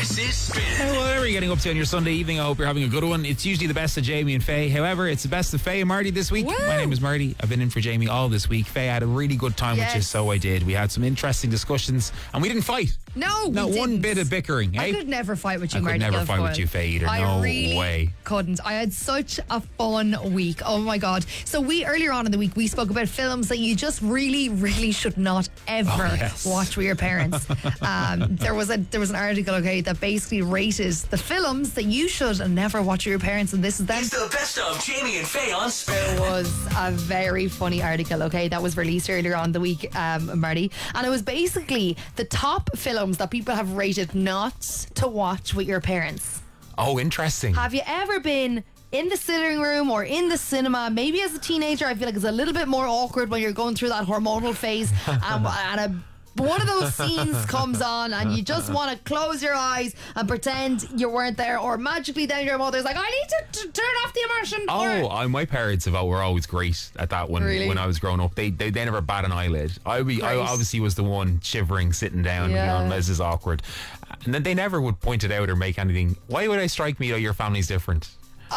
This is Spin. Whatever you're getting up to on your Sunday evening, I hope you're having a good one. It's usually the best of Jamie and Faye. However, it's the best of Faye and Marty this week. Woo! My name is Marty. I've been in for Jamie all this week. Faye had a really good time, Yes. which is so I did. We had some interesting discussions and we didn't fight. No, Not we one didn't. bit of bickering, I eh? could never fight with you, I Marty. could never Guilfoyle. fight with you, Faye, either. I No really way. couldn't. I had such a fun week. Oh my God. So earlier on in the week, we spoke about films that you just really, really should not ever yes. watch with your parents. There was an article, okay, that basically rated the films that you should never watch with your parents, and this is them. It's the best of Jamie and Faye on Spin. There was a very funny article, okay, that was released earlier on the week, Marty, and it was basically the top films that people have rated not to watch with your parents. Oh, interesting. Have you ever been in the sitting room or in the cinema? Maybe as a teenager, I feel like it's a little bit more awkward when you're going through that hormonal phase, and one of those scenes comes on and you just want to close your eyes and pretend you weren't there, or magically then your mother's like, I need to turn off the immersion. My parents were always great at that when Really? when I was growing up. They never bat an eyelid. I Right. obviously was the one shivering, sitting down, Yeah. going, this is awkward. And then they never would point it out or make anything. Why would I strike me that your family's different?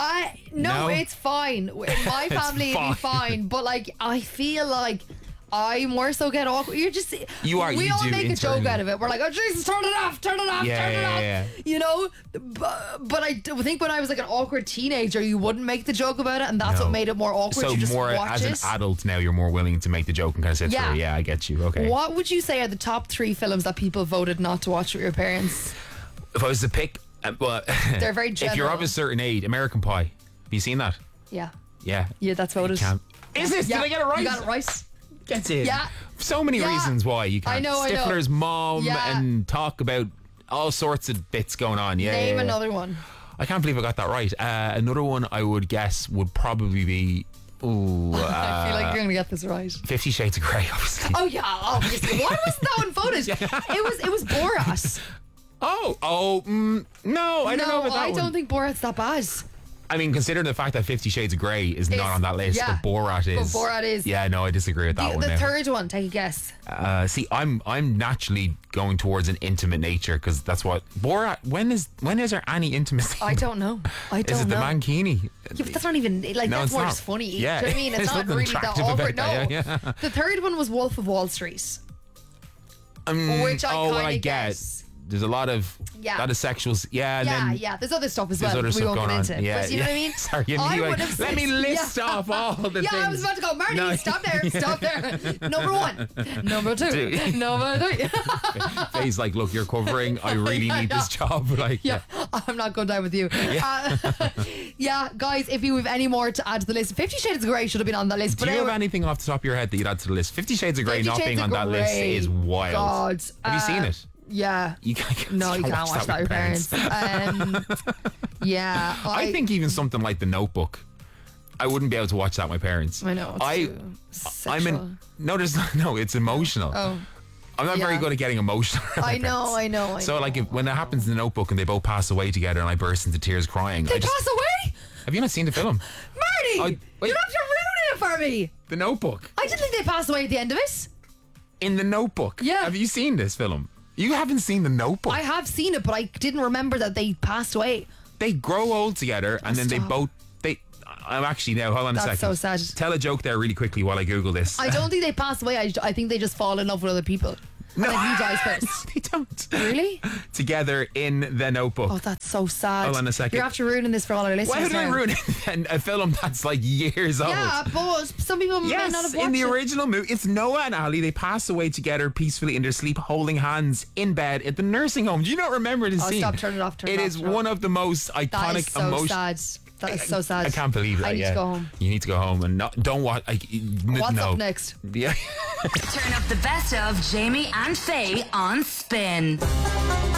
No, No? it's fine. In my family, it'd be fine. But like, I feel like I more so get awkward. We You all do make a joke internally. out of it. We're like, oh Jesus, turn it off, turn it off, Yeah, turn it yeah, off. yeah. You know, but I think when I was like an awkward teenager, you wouldn't make the joke about it, and that's No. what made it more awkward. So You just more watch as it. an adult now, you're more willing to make the joke and kind of sit Yeah. through it. Yeah, I get you. Okay. What would you say are the top 3 films that people voted not to watch with your parents? If I was to pick, well, They're very if you're general. of a certain age, American Pie. Have you seen that? Yeah, Yeah. that's voted. Can't. Is this? Yeah. Did I get it right? You got it right. That's it. Yeah. So many Yeah. reasons why you can't. I know. Stifler's mom Yeah. and talk about all sorts of bits going on. Yeah. Name yeah. another one. I can't believe I got that right. Another one I would guess would probably be. Ooh, I feel like you're going to get this right. 50 Shades of Grey, obviously. Oh yeah, obviously. Why wasn't that one voted? It was Borat. No, I don't know about that I one. don't think Borat's that bad. I mean, considering the fact that 50 Shades of Grey is not on that list, yeah. but Borat is. But Borat is. Yeah, no, I disagree with that one. The now. third one, take a guess. See, I'm naturally going towards an intimate nature because that's what Borat. When is there any intimacy? I don't know. I don't Is it know. the Mankini? Yeah, but that's not even like No, that's it's more not. just funny. Yeah. Do you know what I mean? It's There's not nothing really that attractive about awkward. No. that, yeah. The third one was Wolf of Wall Street, which I well, kind I of get. guess. There's a lot of sexuals. Yeah, and Yeah, then yeah. There's other stuff as there's well. other We stuff won't going get on. into. Yeah, But you know what I mean? Sorry, you I knew would like, have let said- me list yeah. off all the things. Yeah, I was about to go, Marty, No. stop there, stop there. Number 1, number 2, number 3. Faye's like, look, you're covering. I really need this job. Like, Yeah, I'm not going down with you. Yeah, guys, if you have any more to add to the list, 50 Shades of Grey should have been on that list. Do but you have anyway, anything off the top of your head that you'd add to the list? 50 Shades of Grey 50 not Shades being of on that list Grey. is wild. God. Have you seen it? Yeah. You can't, No, you can't watch that with your parents. Yeah. I think even something like The Notebook, I wouldn't be able to watch that with my parents. I know. It's I'm in. No, it's emotional. Oh. I'm not very Yeah. good at getting emotional. around my I know, parents. I know. So like when it happens in The Notebook and they both pass away together and I burst into tears crying. They pass away? Have you not seen the film? Marty! wait. You don't have to ruin it for me! The Notebook. I didn't think they passed away at the end of it. In The Notebook. Yeah. Have you seen this film? You haven't seen The Notebook. I have seen it, but I didn't remember that they passed away. They grow old together and then they Stop. both. I'm actually now. Hold on a That's second. so sad. Tell a joke there really quickly while I Google this. I don't think they pass away. I think they just fall in love with other people. No. And then he dies first. They don't. Really? Together in The Notebook. Oh, that's so sad. Hold on a second. You're after ruining this for all our listeners. Why would I now. ruin a film that's like years old? Yeah, but some people might not have Yes, watched in the it. original movie, it's Noah and Ali. They pass away together peacefully in their sleep, holding hands in bed at the nursing home. Do you not remember the scene? Stop, turn it off, turn it It off, is turn it one off. of the most iconic That is so emotions. sad. That is so sad. I can't believe that. I need yeah. to go home. You need to go home and don't watch. What's no. up next? Yeah. Turn up the best of Jamie and Faye on Spin.